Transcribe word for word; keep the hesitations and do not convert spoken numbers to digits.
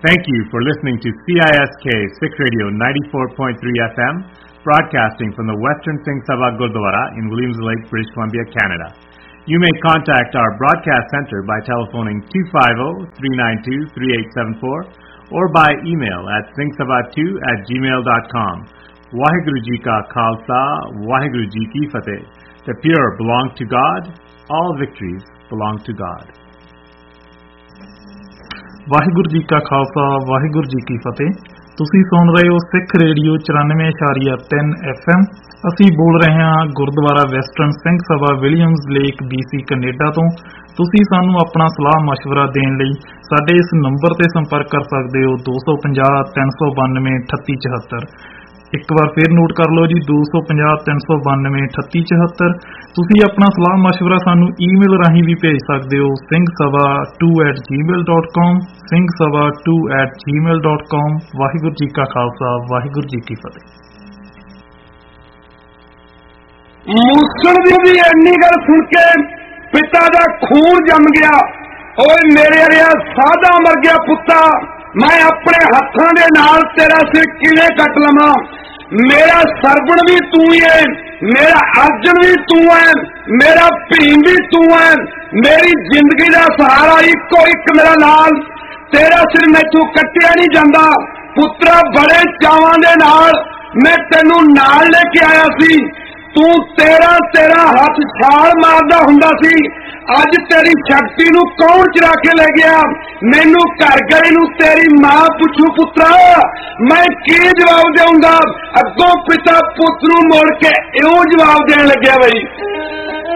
Thank you for listening to C I S K Sikh Radio ninety-four point three F M, broadcasting from the Western Singh Sabha Gurdwara in Williams Lake, British Columbia, Canada. You may contact our broadcast center by telephoning two five zero, three nine two, three eight seven four or by email at singh sabha two at gmail dot com. Waheguru Ji Ka Khalsa, Waheguru Ji Ki Fateh. The pure belong to God, all victories belong to God. Waheguru ji ਕਾ ਖਾਲਸਾ ਵਾਹਿਗੁਰੂ ਜੀ ਕੀ ਫਤਿਹ। ਤੁਸੀਂ ਸੁਣ ਰਹੇ ਹੋ ਸਿੱਖ radio ਚੁਰਾਨਵੇਂ ਇਸ਼ਾਰੀਆ ਤਿੰਨ F M. ਅਸੀਂ ਬੋਲ ਰਹੇ ਹਾਂ Gurdwara western Singh Sabha Williams lake BC Canada ਤੋਂ। ਤੁਸੀਂ ਸਾਨੂੰ ਆਪਣਾ ਸਲਾਹ ਮਸ਼ਵਰਾ ਦੇਣ ਲਈ ਸਾਡੇ ਇਸ ਨੰਬਰ ਤੇ ਸੰਪਰਕ ਕਰ ਸਕਦੇ ਹੋ ਦੋ ਸੌ ਪੰਜਾਹ ਤਿੰਨ ਸੌ ਬਾਨਵੇਂ ਅਠੱਤੀ ਚੁਹੱਤਰ। ਇੱਕ ਵਾਰ ਫਿਰ ਨੋਟ ਕਰ ਲਓ ਜੀ, ਦੋ ਸੌ ਪੰਜਾਹ ਤਿੰਨ ਸੌ ਬਾਨਵੇਂ ਅਠੱਤੀ ਚੁਹੱਤਰ। ਤੁਸੀਂ ਆਪਣਾ ਸਲਾਹ ਮਸ਼ਵਰਾ ਸਾਨੂੰ ਈਮੇਲ ਰਾਹੀਂ ਵੀ ਭੇਜ ਸਕਦੇ ਹੋ Singh Sabha to at Gmail dot com, Singh Sabha to at Gmail dot com. Waheguru ji ਕਾ ਖਾਲਸਾ ਵਾਹਿਗੁਰੂ ਜੀ ਕੀ ਫਤਿਹ। ਮੂਸਲ ਦੀ ਵੀ ਇੰਨੀ ਗੱਲ ਸੁਣ ਕੇ ਪਿਤਾ ਦਾ ਖੂਨ ਜੰਮ ਗਿਆ। ਓਏ ਮੇਰੇ ਅਰਿਆ ਸਾਦਾ ਮਰ ਗਿਆ ਪੁੱਤਾ, ਮੈਂ ਆਪਣੇ ਹੱਥਾਂ ਦੇ ਨਾਲ ਤੇਰਾ ਸਿਰ ਕਿਵੇਂ ਕੱਟ ਲਵਾਂ। ਮੇਰਾ ਸਰਵਣ ਵੀ ਤੂੰ ਹੀ ਹੈ, ਮੇਰਾ ਅਰਜਨ ਵੀ ਤੂੰ ਹੈ, ਮੇਰਾ ਭੀਮ ਵੀ ਤੂੰ ਹੈ, ਮੇਰੀ ਜ਼ਿੰਦਗੀ ਦਾ ਸਹਾਰਾ ਇੱਕੋ ਇੱਕ ਮੇਰਾ ਲਾਲ। ਤੇਰਾ ਸਿਰ ਮੈਥੋਂ ਕੱਟਿਆ ਨਹੀਂ ਜਾਂਦਾ ਪੁੱਤਰਾ। ਬੜੇ ਚਾਵਾਂ ਦੇ ਨਾਲ ਮੈਂ ਤੈਨੂੰ ਨਾਲ ਲੈ ਕੇ ਆਇਆ ਸੀ। ਤੂੰ ਤੇਰਾ ਤੇਰਾ ਹੱਥ ਛਾਲ ਮਾਰਦਾ ਹੁੰਦਾ ਸੀ। ਅੱਜ ਤੇਰੀ ਸ਼ਕਤੀ ਨੂੰ ਕੌਣ ਚੁਰਾ ਕੇ ਲੈ ਗਿਆ? ਮੈਨੂੰ ਘਰ ਗਏ ਨੂੰ ਤੇਰੀ ਮਾਂ ਪੁੱਛੂ ਪੁੱਤਰਾ, ਮੈਂ ਕੀ ਜਵਾਬ ਦੇਵਾਂਗਾ? ਅੱਗੋਂ ਪਿਤਾ ਪੁੱਤ ਨੂੰ ਮੋੜ ਕੇ ਇਉਂ ਜਵਾਬ ਦੇਣ ਲੱਗਿਆ ਬਈ,